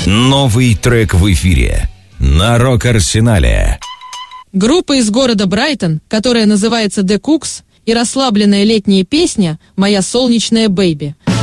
Новый трек в эфире на Рок-Арсенале. Группа из города Брайтон, которая называется The Cooks, и расслабленная летняя песня «Моя солнечная бэйби».